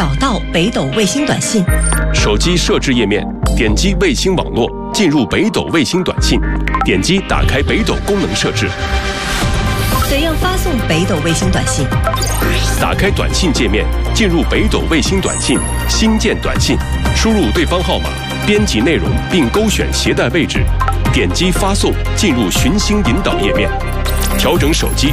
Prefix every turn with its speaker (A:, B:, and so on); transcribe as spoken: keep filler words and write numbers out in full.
A: 找到北斗卫星短信。
B: 手机设置页面，点击卫星网络，进入北斗卫星短信，点击打开北斗功能设置。
A: 怎样发送北斗卫星短信？
B: 打开短信界面，进入北斗卫星短信，新建短信，输入对方号码，编辑内容并勾选携带位置，点击发送，进入寻星引导页面，调整手机